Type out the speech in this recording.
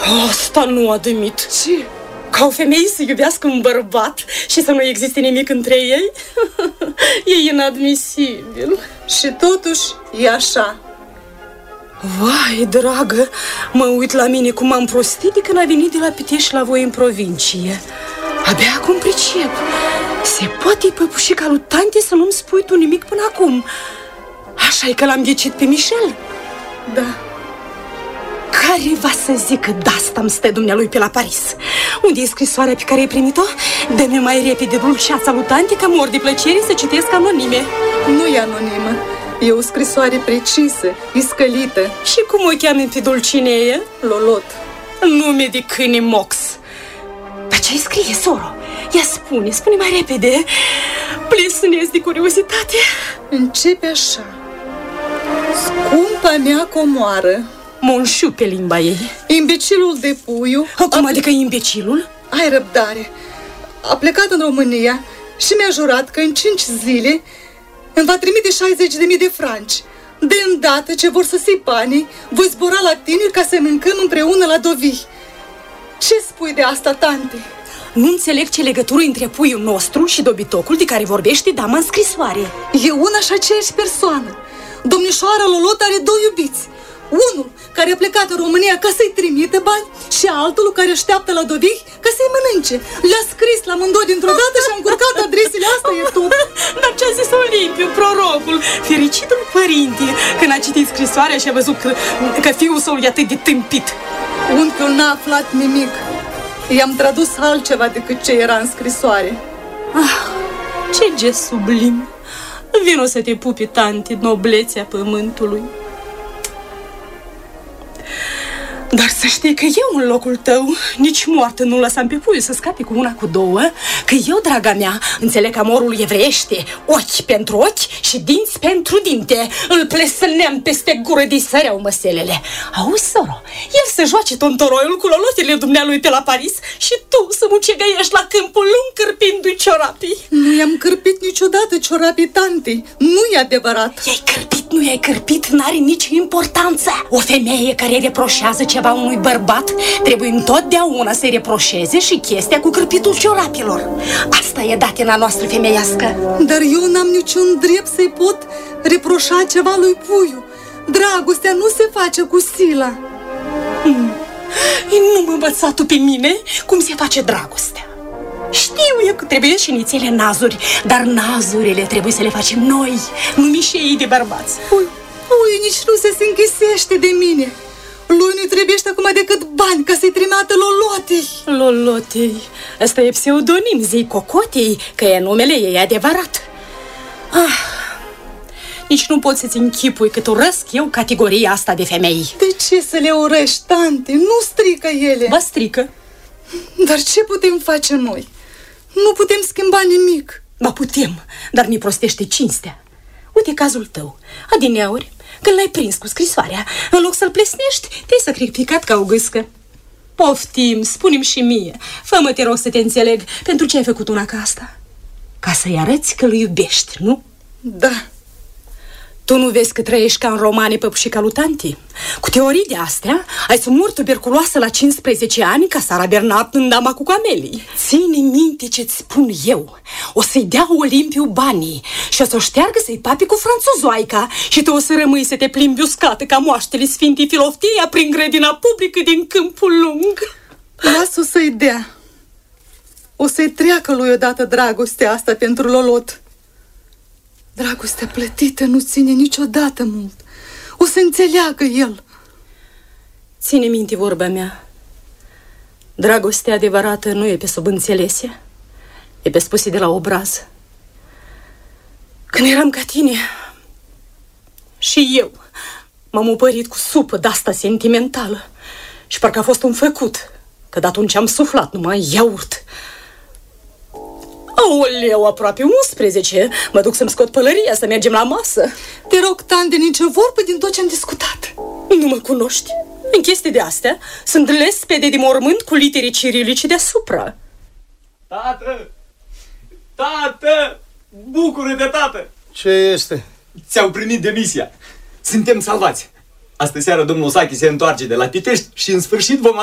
Asta nu admit. Ce? Ca o femeie să iubească un bărbat și să nu existe nimic între ei? E inadmisibil. Și totuși e așa. Vai, dragă, mă uit la mine cum am prostit de când a venit de la Pitești la voi în provincie. Abia acum pricep. Se poate, păpușica lui tante, să nu-mi spui tu nimic până acum? Așa e că l-am ghicit pe Michel? Da. Care va să zică de-asta îmi stă dumnealui pe la Paris? Unde e scrisoarea pe care ai primit-o? Dă-mi mai repede dulceața lui tante, că mor de plăcere să citesc anonime. Nu e anonimă. E o scrisoare precisă, iscălită. Și cum o cheamă pe dulcinee? Lolot. Nume de câine mox. Dar ce-i scrie, soro? Ia spune mai repede. Plesnesc de curiozitate. Începe așa. Scumpa mea comoară. Monșu pe limba ei. Imbecilul de puiu. Cum adică imbecilul? Ai răbdare. A plecat în România și mi-a jurat că în 5 zile îmi va trimite 60.000 de franci. De îndată ce vor sosi banii, voi zbura la tine ca să mâncăm împreună la Dovii. Ce spui de asta, tante? Nu înțeleg ce legătură între puiul nostru și dobitocul de care vorbește dama în scrisoare. E una și aceeași persoană. Domnișoara Lolot are 2 iubiți. Unul care a plecat în România ca să-i trimite bani și altul care așteaptă la Dovii ca să-i mănânce. Le-a scris la amândoi dintr-o dată și a încurcat adresele. Asta e tot. Dar ce-a zis Olimpiu, prorocul, fericitul părinte, când a citit scrisoarea și a văzut că fiul său e atât de tâmpit? Unchiul n-a aflat nimic. I-am tradus altceva decât ce era în scrisoare. Ce gest sublim! Vino să te pupi, tante, noblețea pământului. Dar să știi că eu, în locul tău, nici moartă nu lăsam pe puiul să scape cu una, cu două. Că eu, draga mea, înțeleg amorul evreiește, ochi pentru ochi și dinți pentru dinte. Îl plesăneam peste gură de săreau măselele. Auzi, soro, el să joace tontoroiul cu lolotele dumnealui pe la Paris și tu să mucegăiești la câmpul lung cârpindu-i ciorapii. Nu i-am cârpit niciodată ciorapii tantei. Nu e adevărat. I-ai cârpit, nu i-ai cârpit, n-are nicio importanță. O femeie care reproșează ceva unui bărbat trebuie întotdeauna să-i reproșeze și chestia cu cârpitul ciorapilor. Asta e datina noastră femeiască. Dar eu n-am niciun drept să-i pot reproșa ceva lui puiu. Dragostea nu se face cu sila. Nu mă învăța tu pe mine cum se face dragostea. Știu eu că trebuie și nițele nazuri, dar nazurile trebuie să le facem noi, nu mișeii de bărbați. Puiu nici nu se închisește de mine. Lui nu-i trebuiește acum decât bani ca să-i trimată Lolotei. Lolotei, ăsta e pseudonim, zi Cocotei, că e numele ei adevărat. Nici nu pot să-ți închipui cât urăsc eu categoria asta de femei. De ce să le urăști, tante? Nu strică ele. Ba strică. Dar ce putem face noi? Nu putem schimba nimic. Ba putem, dar ne prostește cinstea. Uite cazul tău, adineauri, când l-ai prins cu scrisoarea, în loc să-l plesnești, te-ai sacrificat ca o gâscă. Poftim, spune-mi și mie, fă-mă, te rog să te înțeleg, pentru ce ai făcut una ca asta? Ca să-i arăți că îl iubești, nu? Da. Tu nu vezi că trăiești ca în romane, păpușica lui tanti? Cu teorii de astea, ai să mori tuberculoasă la 15 ani ca Sara Bernard în Dama cu camelii. Ține minte ce-ți spun eu. O să-i dea Olimpiu banii și o să o șteargă să-i papi cu franțuzoaica și tu o să rămâi să te plimbi uscată ca moaștele Sfintei Filoftia prin grădina publică din Câmpul Lung. Lasă-o să-i dea. O să-i treacă lui odată dragostea asta pentru Lolot. Dragostea plătită nu ține niciodată mult. O să înțeleagă el. Ține minte vorba mea. Dragostea adevărată nu e pe sub înțelese, e pe spuse de la obraz. Când eram ca tine, și eu m-am upărit cu supă de-asta sentimentală și parcă a fost un făcut, că de atunci am suflat numai iaurt. Aoleu, aproape 11. Mă duc să-mi scot pălăria, să mergem la masă. Te rog, tante, nicio vorbă din tot ce am discutat. Nu mă cunoști. În chestii de astea sunt lespede de mormânt cu litere cirilice deasupra. Tată! Tată! Bucură-te, tată! Ce este? Ți-au primit demisia. Suntem salvați. Astă seară domnul Sachi se întoarce de la Pitești și în sfârșit vom